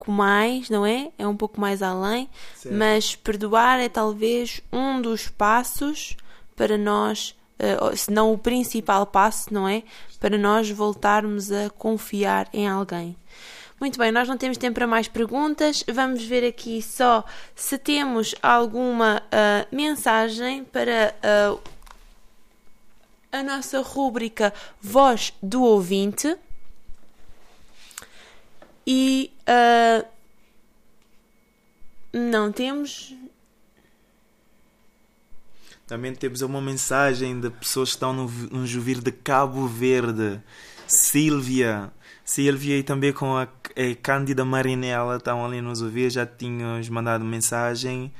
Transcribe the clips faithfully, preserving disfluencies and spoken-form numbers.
pouco mais, não é? É um pouco mais além, certo. Mas perdoar é talvez um dos passos para nós, uh, se não o principal passo, não é? Para nós voltarmos a confiar em alguém. Muito bem, nós não temos tempo para mais perguntas. Vamos ver aqui só se temos alguma uh, mensagem para uh, a nossa rúbrica Voz do Ouvinte. E uh, não temos. Também temos uma mensagem de pessoas que estão nos ouvir de Cabo Verde. Sílvia. Sílvia e também com a, a Cândida Marinela estão ali nos ouvir. Já tínhamos mandado mensagem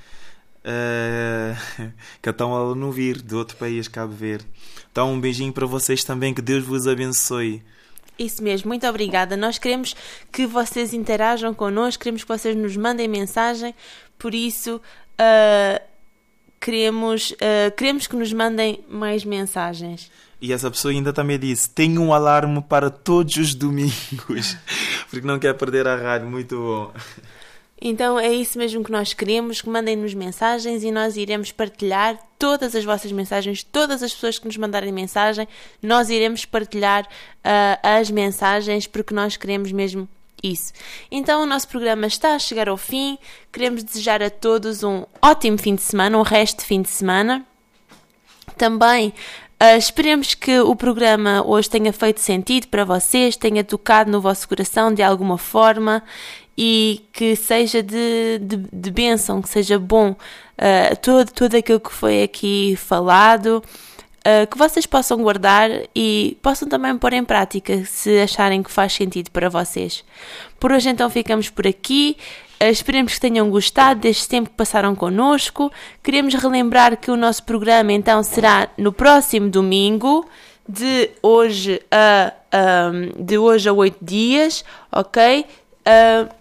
uh, que estão a nos ouvir de outro país, Cabo Verde. Então um beijinho para vocês também. Que Deus vos abençoe. Isso mesmo, muito obrigada. Nós queremos que vocês interajam connosco, queremos que vocês nos mandem mensagem, por isso uh, queremos, uh, queremos que nos mandem mais mensagens. E essa pessoa ainda também disse, tem um alarme para todos os domingos, porque não quer perder a rádio, muito bom. Então é isso mesmo que nós queremos, que mandem-nos mensagens e nós iremos partilhar todas as vossas mensagens, todas as pessoas que nos mandarem mensagem, nós iremos partilhar uh, as mensagens porque nós queremos mesmo isso. Então o nosso programa está a chegar ao fim, queremos desejar a todos um ótimo fim de semana, um resto de fim de semana. Também Uh, esperemos que o programa hoje tenha feito sentido para vocês, tenha tocado no vosso coração de alguma forma e que seja de, de, de bênção, que seja bom uh, todo, tudo aquilo que foi aqui falado, uh, que vocês possam guardar e possam também pôr em prática se acharem que faz sentido para vocês. Por hoje então ficamos por aqui. Uh, esperemos que tenham gostado deste tempo que passaram connosco. Queremos relembrar que o nosso programa então será no próximo domingo, de hoje a, um, de hoje a oito dias, ok? Uh,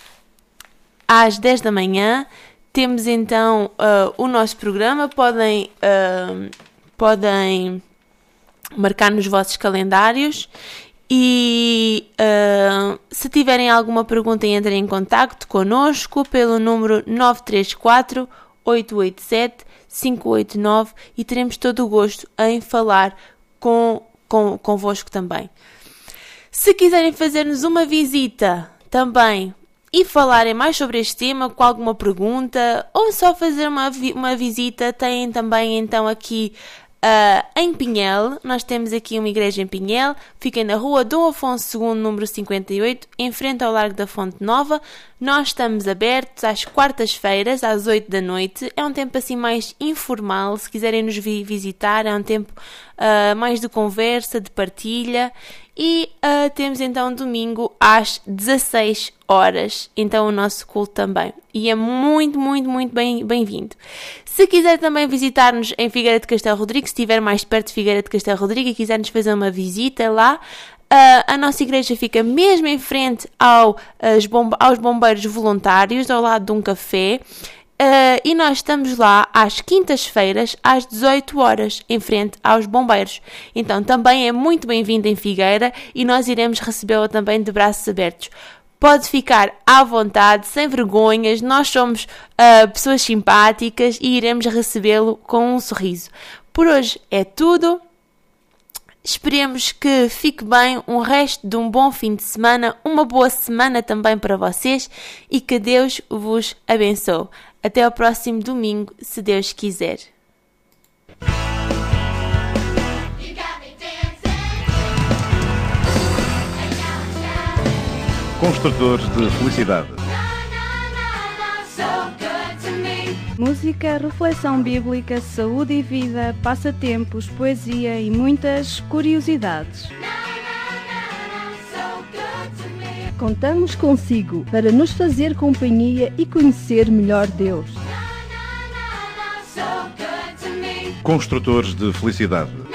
às dez da manhã. Temos então uh, o nosso programa. Podem, uh, podem marcar nos vossos calendários. E uh, se tiverem alguma pergunta, entrem em contacto connosco pelo número nove três quatro, oito oito sete, cinco oito nove e teremos todo o gosto em falar com, com, convosco também. Se quiserem fazer-nos uma visita também e falarem mais sobre este tema, com alguma pergunta ou só fazer uma, uma visita, têm também então aqui Uh, em Pinhel, nós temos aqui uma igreja em Pinhel, fica na rua Dom Afonso segundo, número cinquenta e oito, em frente ao Largo da Fonte Nova. Nós estamos abertos às quartas-feiras, às oito da noite. É um tempo assim mais informal, se quiserem nos vi- visitar, é um tempo uh, mais de conversa, de partilha. E uh, temos então domingo às dezasseis horas, então o nosso culto também. E é muito, muito, muito bem, bem-vindo. Se quiser também visitar-nos em Figueira de Castelo Rodrigo, se estiver mais perto de Figueira de Castelo Rodrigo e quiser nos fazer uma visita lá, uh, a nossa igreja fica mesmo em frente ao, aos, bombe- aos bombeiros voluntários, ao lado de um café. Uh, e nós estamos lá às quintas-feiras, às dezoito horas, em frente aos bombeiros. Então também é muito bem-vindo em Figueira e nós iremos recebê-la também de braços abertos. Pode ficar à vontade, sem vergonhas, nós somos uh, pessoas simpáticas e iremos recebê-lo com um sorriso. Por hoje é tudo. Esperemos que fique bem, um resto de um bom fim de semana, uma boa semana também para vocês e que Deus vos abençoe. Até ao próximo domingo, se Deus quiser. Construtores de felicidade. Música, reflexão bíblica, saúde e vida, passatempos, poesia e muitas curiosidades. Contamos consigo para nos fazer companhia e conhecer melhor Deus. Construtores de felicidade.